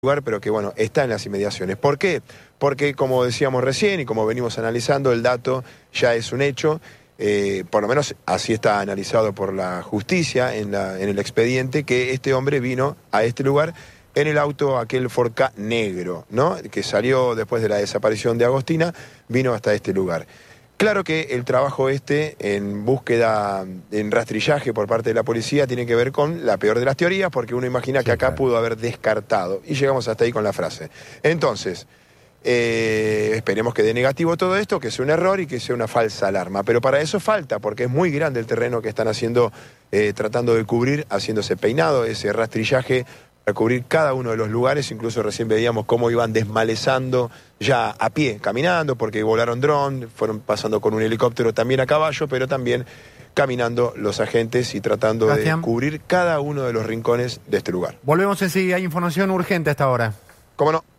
lugar, pero que bueno, está en las inmediaciones. ¿Por qué? Porque como decíamos recién y como venimos analizando, el dato ya es un hecho, por lo menos así está analizado por la justicia en el expediente, que este hombre vino a este lugar en el auto, aquel Ford Ka negro, ¿no? Que salió después de la desaparición de Agostina, vino hasta este lugar. Claro que el trabajo en búsqueda, en rastrillaje por parte de la policía, tiene que ver con la peor de las teorías, porque uno imagina que acá pudo haber descartado. Y llegamos hasta ahí con la frase. Entonces, esperemos que dé negativo todo esto, que sea un error y que sea una falsa alarma. Pero para eso falta, porque es muy grande el terreno que están haciendo, tratando de cubrir, haciéndose peinado, ese rastrillaje, para cubrir cada uno de los lugares. Incluso recién veíamos cómo iban desmalezando ya a pie, caminando, porque volaron dron, fueron pasando con un helicóptero también a caballo, pero también caminando los agentes y tratando de cubrir cada uno de los rincones de este lugar. Volvemos enseguida, hay información urgente hasta ahora. ¿Cómo no?